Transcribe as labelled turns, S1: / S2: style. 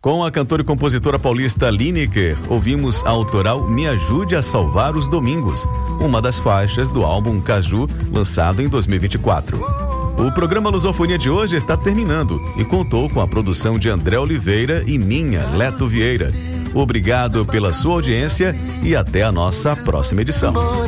S1: Com a cantora e compositora paulista Lineker, ouvimos a autoral Me Ajude a Salvar os Domingos, uma das faixas do álbum Caju, lançado em 2024. O programa Lusofonia de hoje está terminando e contou com a produção de André Oliveira e minha, Leto Vieira. Obrigado pela sua audiência e até a nossa próxima edição.